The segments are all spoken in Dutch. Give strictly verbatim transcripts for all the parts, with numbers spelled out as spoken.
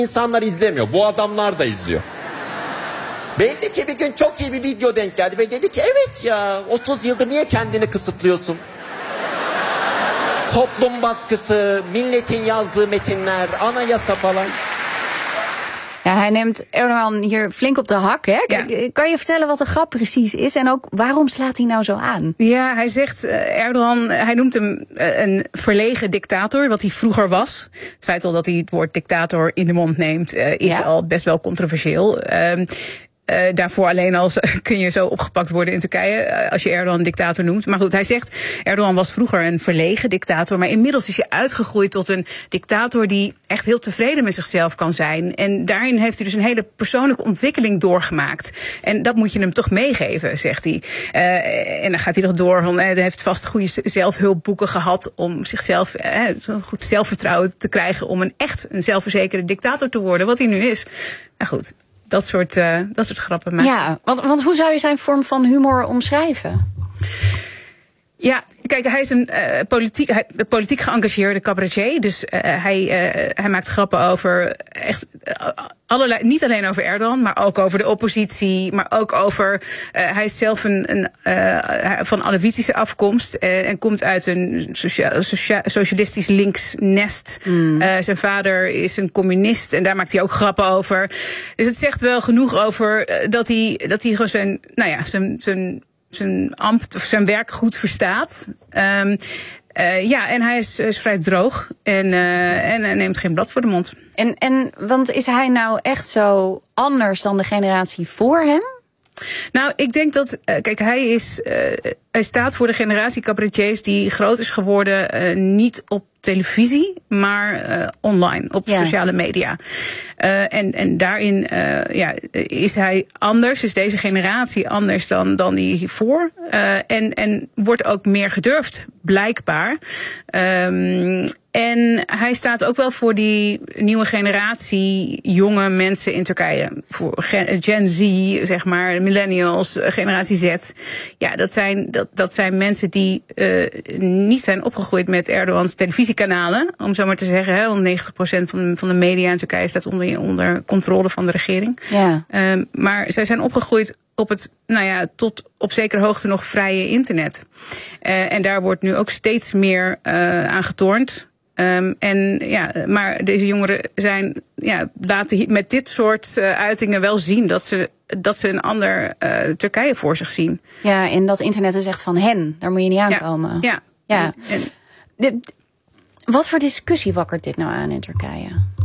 İnsanlar izlemiyor. Bu adamlar da izliyor. Belli ki bir gün çok iyi bir video denk geldi ve dedi ki evet ya otuz yıldır niye kendini kısıtlıyorsun? Toplum baskısı, milletin yazdığı metinler, anayasa falan. Ja, hij neemt Erdogan hier flink op de hak. Hè? Ja. Kan je vertellen wat de grap precies is? En ook, waarom slaat hij nou zo aan? Ja, hij zegt, uh, Erdogan, hij noemt hem uh, een verlegen dictator, wat hij vroeger was. Het feit al dat hij het woord dictator in de mond neemt, uh, is ja. al best wel controversieel. Uh, Uh, daarvoor alleen al kun je zo opgepakt worden in Turkije uh, als je Erdogan een dictator noemt. Maar goed, hij zegt, Erdogan was vroeger een verlegen dictator, maar inmiddels is hij uitgegroeid tot een dictator die echt heel tevreden met zichzelf kan zijn. En daarin heeft hij dus een hele persoonlijke ontwikkeling doorgemaakt. En dat moet je hem toch meegeven, zegt hij. Uh, en dan gaat hij nog door, van, uh, hij heeft vast goede zelfhulpboeken gehad om zichzelf uh, zo'n goed zelfvertrouwen te krijgen om een echt een zelfverzekerde dictator te worden, wat hij nu is. Nou goed. Dat soort, uh, dat soort grappen maken. Ja, want, want hoe zou je zijn vorm van humor omschrijven? Ja, kijk, hij is een uh, politiek, hij, politiek geëngageerde cabaretier. Dus uh, hij, uh, hij maakt grappen over echt uh, allerlei, niet alleen over Erdogan, maar ook over de oppositie, maar ook over, uh, hij is zelf een, een uh, van Alevitische afkomst uh, en komt uit een socia- socia- socialistisch links nest. Mm. Uh, zijn vader is een communist en daar maakt hij ook grappen over. Dus het zegt wel genoeg over uh, dat hij, dat hij gewoon zijn, nou ja, zijn, zijn zijn ambt of zijn werk goed verstaat. Um, uh, ja, en hij is, is vrij droog en, uh, en hij neemt geen blad voor de mond. En, en want is hij nou echt zo anders dan de generatie voor hem? Nou, ik denk dat, uh, kijk, hij is, uh, hij staat voor de generatie cabaretiers die groot is geworden, uh, niet op televisie, maar uh, online, op ja. sociale media. Uh, en, en daarin uh, ja, is hij anders, is deze generatie anders dan, dan die hiervoor. Uh, en, en wordt ook meer gedurfd, blijkbaar. Um, En hij staat ook wel voor die nieuwe generatie jonge mensen in Turkije. Voor Gen, Gen Z, zeg maar, millennials, generatie Z. Ja, dat zijn, dat, dat zijn mensen die uh, niet zijn opgegroeid met Erdogans televisiekanalen. Om zo maar te zeggen, hè, want negentig procent van, van de media in Turkije staat onder, onder controle van de regering. Ja. Uh, maar zij zijn opgegroeid op het, nou ja, tot op zekere hoogte nog vrije internet. Uh, en daar wordt nu ook steeds meer uh, aan getornd. Um, en ja, maar deze jongeren zijn, ja, laten met dit soort uh, uitingen wel zien dat ze, dat ze een ander uh, Turkije voor zich zien. Ja, en dat internet is echt van hen. Daar moet je niet aankomen. Ja. ja. ja. En, de, wat voor discussie wakkert dit nou aan in Turkije?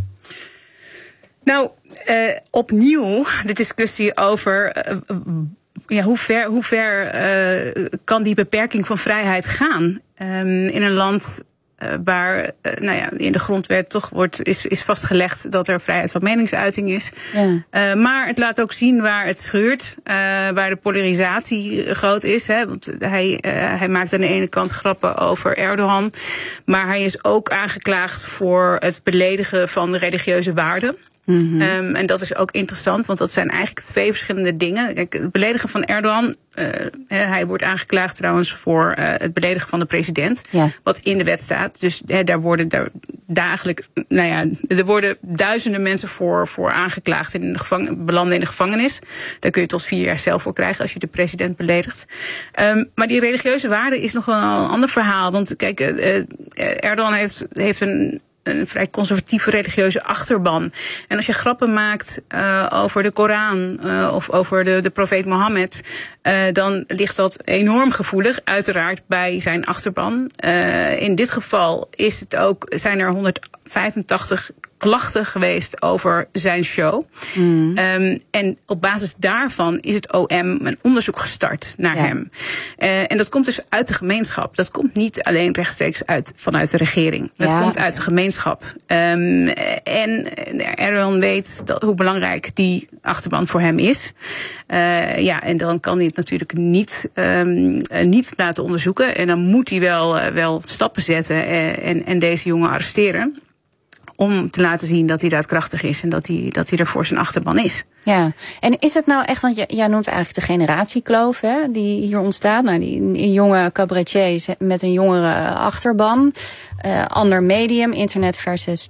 Nou, uh, opnieuw de discussie over Uh, Ja, hoe ver, hoe ver uh, kan die beperking van vrijheid gaan um, in een land uh, waar, uh, nou ja, in de grondwet toch wordt is, is vastgelegd dat er vrijheid van meningsuiting is. Ja. Uh, maar het laat ook zien waar het scheurt, uh, waar de polarisatie groot is. Hè, want hij, uh, hij maakt aan de ene kant grappen over Erdogan, maar hij is ook aangeklaagd voor het beledigen van de religieuze waarden. Mm-hmm. Um, en dat is ook interessant, want dat zijn eigenlijk twee verschillende dingen. Kijk, het beledigen van Erdogan, uh, hij wordt aangeklaagd trouwens voor uh, het beledigen van de president, ja. wat in de wet staat. Dus uh, daar worden daar dagelijks, nou ja, er worden duizenden mensen voor, voor aangeklaagd in de gevang, belanden in de gevangenis. Daar kun je tot vier jaar cel voor krijgen als je de president beledigt. Um, maar die religieuze waarde is nog wel een ander verhaal. Want kijk, uh, uh, Erdogan heeft, heeft een een vrij conservatieve religieuze achterban. En als je grappen maakt uh, over de Koran uh, of over de, de profeet Mohammed, uh, dan ligt dat enorm gevoelig, uiteraard bij zijn achterban. Uh, in dit geval is het ook, zijn er honderdvijfentachtig klachten geweest over zijn show. Mm. Um, en op basis daarvan is het O M een onderzoek gestart naar ja. hem. Uh, en dat komt dus uit de gemeenschap. Dat komt niet alleen rechtstreeks uit, vanuit de regering. Dat ja. komt uit de gemeenschap. Um, en Erdogan weet dat, hoe belangrijk die achterban voor hem is. Uh, ja, en dan kan hij het natuurlijk niet, um, uh, niet laten onderzoeken. En dan moet hij wel, uh, wel stappen zetten uh, en, en deze jongen arresteren. Om te laten zien dat hij daadkrachtig is en dat hij, dat hij er voor zijn achterban is. Ja, en is het nou echt, want jij noemt eigenlijk de generatiekloof, hè, die hier ontstaat. Nou, die jonge cabaretiers met een jongere achterban. Uh, ander medium, internet versus